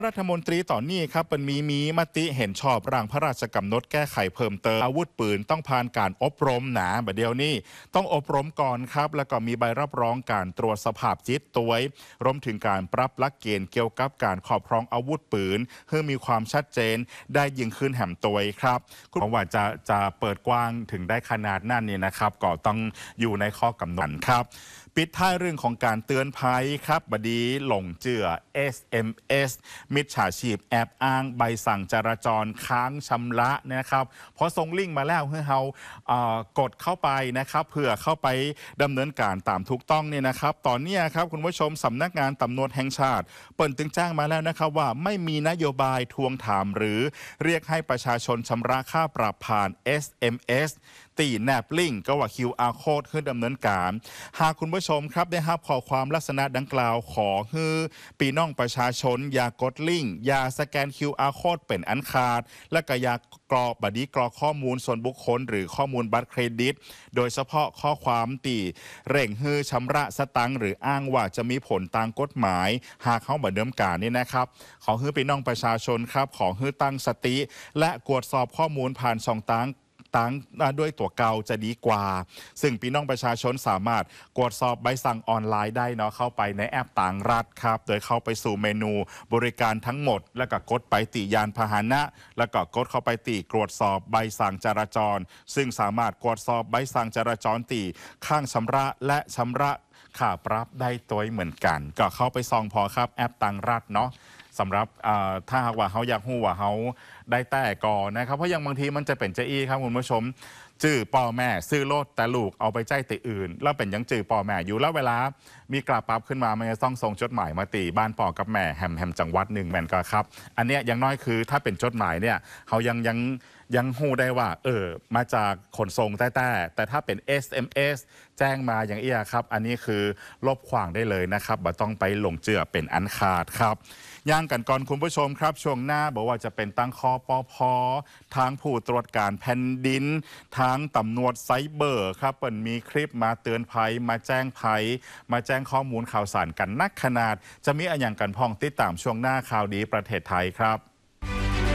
รัฐมนตรีต่อนนี้ครับเป็นมีมติเห็นชอบร่างพระราชกำหนดแก้ไขเพิ่มเติมอาวุธปืนต้องผ่านการอบรมแบบเดียวนี้ต้องอบรมก่อนครับแล้วก็มีใบรับรองการตรวจสภาพจิตตัวรวมถึงการปรับหลักเกณฑ์เกี่ยวกับการครอบครองอาวุธปืนเพื่อมีความชัดเจนได้ยิ่งขึ้นแหมตัวครับเพราะว่าจะเปิดกว้างถึงได้ขนาดนั้นนี่นะครับก็ต้องอยู่ในข้อกำหนดครับปิดท้ายเรื่องของการเตือนภัยครับบดีหลงเจือ SMS มิจฉาชีพแอบอ้างใบสั่งจราจรค้างชำระนะครับพอส่งลิงก์มาแล้วให้เรากดเข้าไปนะครับเพื่อเข้าไปดำเนินการตามถูกต้องเนี่ยนะครับตอนนี้ครับคุณผู้ชมสำนักงานตำรวจแห่งชาติเปิดตึงจ้างมาแล้วนะครับว่าไม่มีนโยบายทวงถามหรือเรียกให้ประชาชนชำระค่าปรับผ่าน SMS ตีแนบลิงก์ก็ว่า QR Code ขึ้นดำเนินการหากคุณผู้ชมครับได้รับข้อความลักษณะดังกล่าวขอให้ปีน้องประชาชนอย่ากดลิงก์อย่าสแกน QR Code เป็นอันขาดและก็อย่ากรอกบัดนี้กรอกข้อมูลส่วนบุคคลหรือข้อมูลบัตรเครดิตโดยเฉพาะข้อความตีเร่งให้ชำระสตังค์หรืออ้างว่าจะมีผลตามกฎหมายหากเขาบัดเดิมการนี่นะครับขอให้ปีน้องประชาชนครับขอให้ตั้งสติและตรวจสอบข้อมูลผ่านช่องทางด้วยตัวเก่าจะดีกว่าซึ่งพี่น้องประชาชนสามารถกดสอบใบสั่งออนไลน์ได้เนาะเข้าไปในแอปต่างรัฐครับโดยเข้าไปสู่เมนูบริการทั้งหมดแล้วก็กดไปติยานพาหนะแล้วก็กดเข้าไปติตรวจสอบใบสั่งจราจรซึ่งสามารถตรวจสอบใบสั่งจราจรตีข้างชำระและชำระค่าปรับได้ตัวเหมือนกันก็เข้าไปซองพอครับแอปต่างรัฐเนาะสำหรับถ้าหากว่าเขาอยากหู้ว่าเขาได้แต่ก่อนนะครับเพราะยังบางทีมันจะเป็นเจ้าอี้ครับคุณผู้ชมจื่อป่อแม่ซื้อรถแต่ลูกเอาไปใจติอื่นแล้วเป็นยังจื่อป่อแม่อยู่แล้วเวลามีกราบปั๊บขึ้นมามันจะต้องส่งจดหมายมาตีบ้านป่อกับแม่แฮมจังหวัดหนึ่งแม่นก็ครับอันเนี้ยยังน้อยคือถ้าเป็นจดหมายเนี่ยเขายังหู้ได้ว่ามาจากขนส่งแต่ถ้าเป็น SMS แจ้งมาอย่างเอี้ยครับอันนี้คือลบขวางได้เลยนะครับบ่ต้องไปหลงเจือเป็นอันขาดครับย่างกันก่อนคุณผู้ชมครับช่วงหน้าบอกว่าจะเป็นตั้งคอปพทางผู้ตรวจการแผ่นดินทางตำรวจไซเบอร์ครับเปิดมีคลิปมาเตือนภัยมาแจ้งภัยมาแจ้งข้อมูลข่าวสารกันนักขนาดจะมีอะไรอย่างกันพ้องติดตามช่วงหน้าข่าวดีประเทศไทยครับ